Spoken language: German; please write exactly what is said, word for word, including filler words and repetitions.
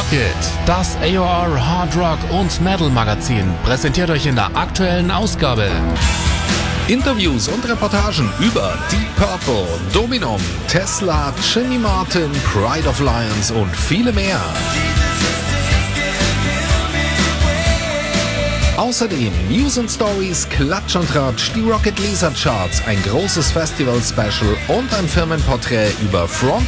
Rocket, das A O R Hard Rock und Metal Magazin, präsentiert euch in der aktuellen Ausgabe Interviews und Reportagen über Deep Purple, Dominum, Tesla, Jimmy Martin, Pride of Lions und viele mehr. Außerdem News und Stories, Klatsch und Tratsch, die Rocket Laser Charts, ein großes Festival-Special und ein Firmenporträt über Front